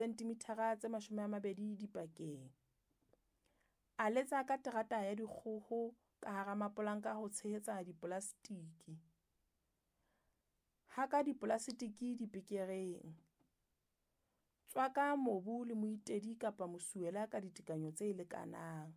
sentimetara tse 20 dipakeng. A letsa ka terata ya dikgoho ka hara mapolanka ho tshehetsa dipolastiki. Haka dipolastiki dipekereng. Tswaka mobu le moitedi kapa mosuela ka ditekanyo tse lekanang.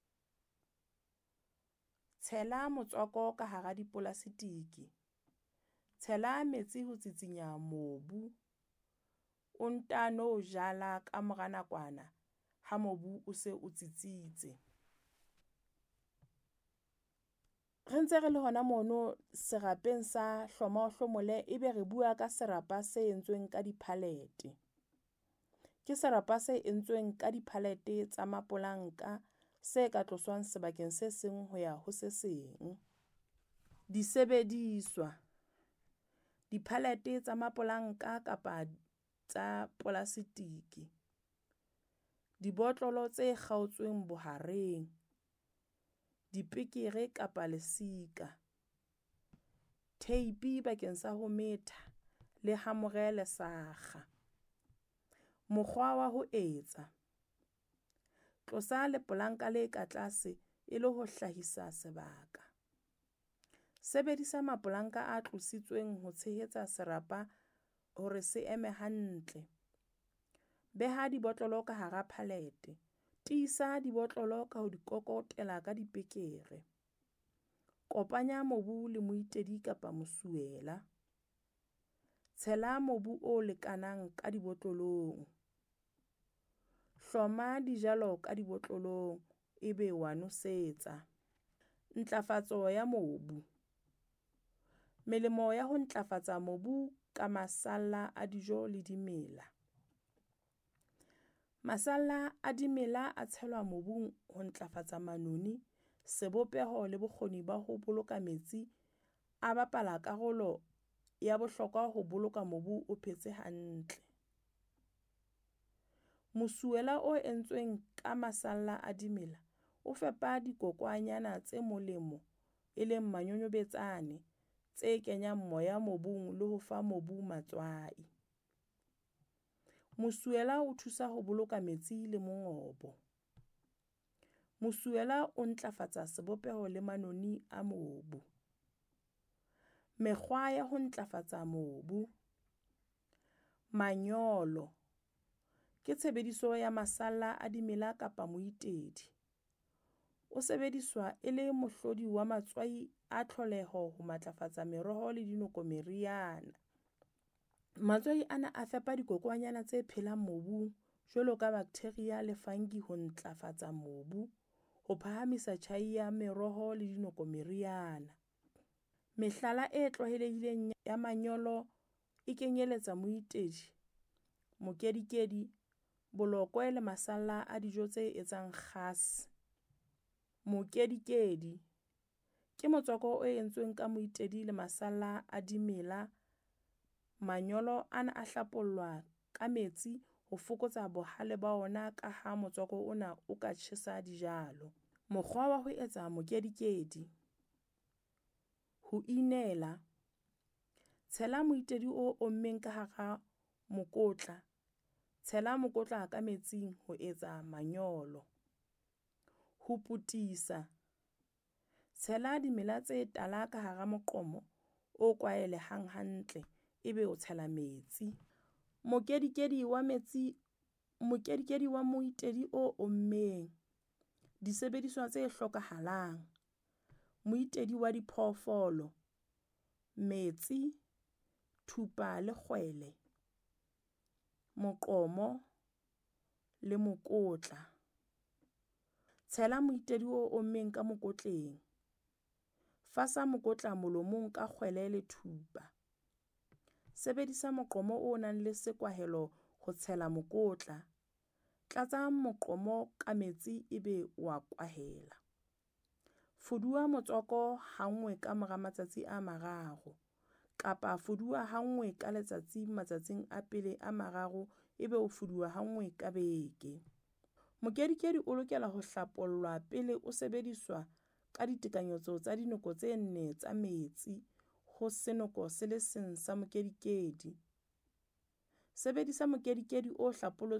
Tshela motswako ka hara dipolastiki. Tshela metsi ho tsitsinya mobu. O ntano jala ka mora nakwana ha mobu o se o tsitsitse. Re ntse re le hona mono serapeng sa hlomohlomole, ebe re bua ka serapa se entsweng ka diphalete. Ke serapa se entsweng ka diphalete tsa mapolanka se ka tloswang sebakeng se seng ho ya ho se seng. Disebediswa. Diphalete tsa mapolanka kapa tsa polastiki. Dibotlolo tse kgaotsweng bohareng. Dipekere kapa lesika. Teipi bakeng sa ho metha le hamore lesakga. Mokgwa wa ho etsa. Tlosa lepolanka le ka tlase e le ho hlahisa sebaka. Sebedisa mapolanka a tlositsweng ho tshehetsa serapa hore se eme hantle. Beha dibotlolo ka hara phalete. Tiisa dibotlolo ka ho di kokotela ka dipekere. Kopanya mobu le moitedi kapa mosuela. Tshela mobu o lekanang ka dibotlolong. Hloma dijalo ka dibotlolong ebe wa nosetsa. Ntlafatso ya mobu. Melemo ya ho ntlafatsa mobu ka masalla a dijo le dimela. Masalla a dimela a tshelwa mobung ho ntlafatsa manoni, sebopeho le bokgoni ba ho boloka metsi, a bapala karolo ya bohlokwa ho boloka mobu o phetse hantle. Mosuela o entsweng ka masalla a dimela o fepa dikokwanyana tse molemo e leng manyonyobetsane tse kenyang moya mobung le ho fa mobu matswai. Mosuela o thusa ho boloka metsi le mongobo. Mosuela o ntlafatsa sebopeho le manoni a mobu. Mekgwa ya ho ntlafatsa mobu. Manyolo. Ke tshebediso ya masalla a dimela kapa moitedi. O sebediswa e le mohlodi wa matswai a tlholeho ho matlafatsa meroho le dinoko meriana. Matswai ana a fepa dikokwanyana tse phelang mobung jwalo ka bacteria le fungi ho ntlafatsa mobu, ho phahamisa tjhai ya meroho le dinoko meriana. Mehlala e tlwaelehileng ya manyolo e kenyeletsa moitedi, mokedikedi, bolokwe le masalla a dijo tse etsang kgase. Mokedikedi ke motswako o entsweng ka moitedi le masalla a dimela. Manyolo ana a hlapollwa ka metsi ho fokotsa bohale ba ona ka ha motswako ona o ka tjhesa dijalo. Mokgwa wa ho etsa mokedikedi. Ho inela. Tshela moitedi o ommeng ka hara mokotla. Tshela mokotla ka metsing ho etsa manyolo. Ho putisa. Tshela dimela tse tala ka hara moqomo o kwaelehang hantle, ebe o tshela metsi. Mokedikedi wa metsi. Mokedikedi wa moitedi o ommeng. Disebediswa tse hlokahalang. Moitedi wa diphoofolo. Metsi, thupa le kgwele. Moqomo le mokotla. Tshela moitedi o ommeng ka mokotleng. Fasa mokotla molomong ka kgwele le thupa. Sebedisa moqomo o nang le sekwahelo ho tshela mokotla. Tlatsa moqomo ka metsi ebe wa kwahela. Fudua motswako hangwe ka mora matsatsi a mararo, kapa fudua hangwe ka letsatsi matsatsing a pele a mararo, ebe o fudua hangwe ka beke. Mokedikedi o lokela ho hlapollwa pele o sebediswa ka ditekanyetso tsa dinoko tse 4 tsa metsi ho senoko se le seng sa mokedikedi. Sebedisa mokedikedi o hlapolotsweng